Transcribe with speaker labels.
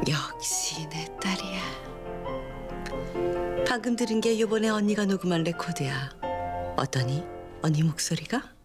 Speaker 1: 역시 내 딸이야. 방금 들은 게 요번에 언니가 녹음한 레코드야. 어떠니? 언니 목소리가?